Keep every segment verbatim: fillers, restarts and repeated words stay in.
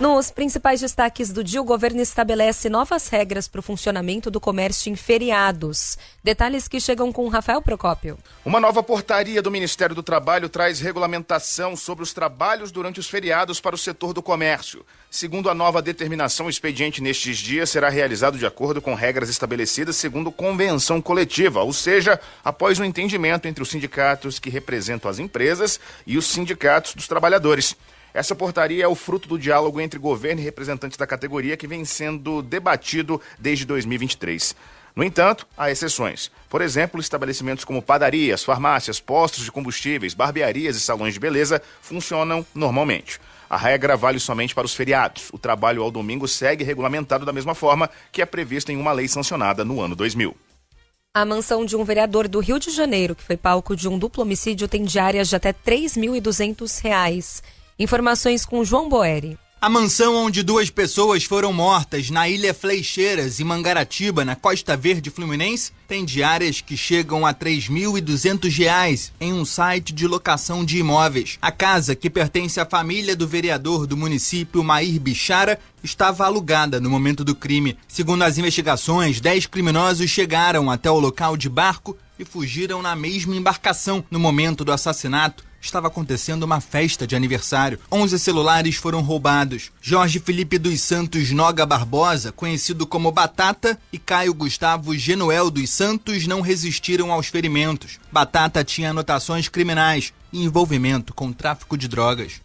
Nos principais destaques do dia, o governo estabelece novas regras para o funcionamento do comércio em feriados. Detalhes que chegam com Rafael Procópio. Uma nova portaria do Ministério do Trabalho traz regulamentação sobre os trabalhos durante os feriados para o setor do comércio. Segundo a nova determinação, o expediente nestes dias será realizado de acordo com regras estabelecidas segundo convenção coletiva, ou seja, após um entendimento entre os sindicatos que representam as empresas e os sindicatos dos trabalhadores. Essa portaria é o fruto do diálogo entre governo e representantes da categoria que vem sendo debatido desde dois mil e vinte e três. No entanto, há exceções. Por exemplo, estabelecimentos como padarias, farmácias, postos de combustíveis, barbearias e salões de beleza funcionam normalmente. A regra vale somente para os feriados. O trabalho ao domingo segue regulamentado da mesma forma que é previsto em uma lei sancionada no ano dois mil. A mansão de um vereador do Rio de Janeiro, que foi palco de um duplo homicídio, tem diárias de até três mil e duzentos reais. Informações com João Boeri. A mansão onde duas pessoas foram mortas na Ilha Fleixeiras, em Mangaratiba, na Costa Verde Fluminense, tem diárias que chegam a três mil e duzentos reais em um site de locação de imóveis. A casa, que pertence à família do vereador do município, Mair Bichara, estava alugada no momento do crime. Segundo as investigações, dez criminosos chegaram até o local de barco e fugiram na mesma embarcação. No momento do assassinato, estava acontecendo uma festa de aniversário. onze celulares foram roubados. Jorge Felipe dos Santos Noga Barbosa, conhecido como Batata, e Caio Gustavo Genuel dos Santos não resistiram aos ferimentos. Batata tinha anotações criminais e envolvimento com tráfico de drogas.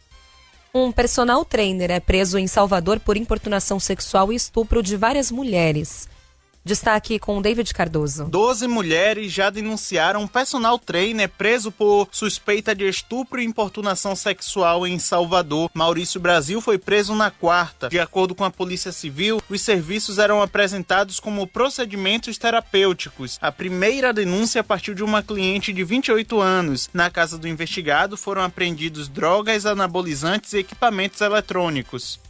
Um personal trainer é preso em Salvador por importunação sexual e estupro de várias mulheres. Destaque com David Cardoso. Doze mulheres já denunciaram um personal trainer preso por suspeita de estupro e importunação sexual em Salvador. Maurício Brasil foi preso na quarta. De acordo com a Polícia Civil, os serviços eram apresentados como procedimentos terapêuticos. A primeira denúncia partiu de uma cliente de vinte e oito anos. Na casa do investigado foram apreendidos drogas, anabolizantes e equipamentos eletrônicos.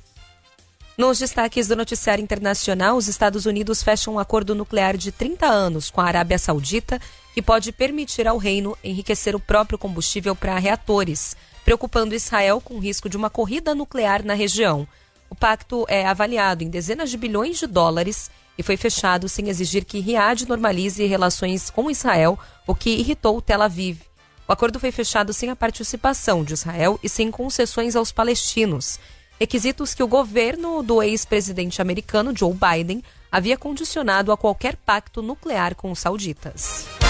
Nos destaques do noticiário internacional, os Estados Unidos fecham um acordo nuclear de trinta anos com a Arábia Saudita, que pode permitir ao reino enriquecer o próprio combustível para reatores, preocupando Israel com o risco de uma corrida nuclear na região. O pacto é avaliado em dezenas de bilhões de dólares e foi fechado sem exigir que Riad normalize relações com Israel, o que irritou Tel Aviv. O acordo foi fechado sem a participação de Israel e sem concessões aos palestinos. Requisitos que o governo do ex-presidente americano Joe Biden havia condicionado a qualquer pacto nuclear com os sauditas.